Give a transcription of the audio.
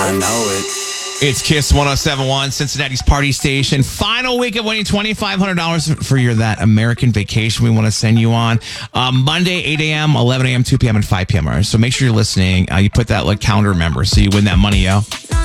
I know it. It's Kiss 107.1, Cincinnati's party station. Final week of winning $2,500 for your That American Vacation we want to send you on. Monday, 8 a.m., 11 a.m., 2 p.m., and 5 p.m. So make sure you're listening. You put that calendar remember so you win that money, yo.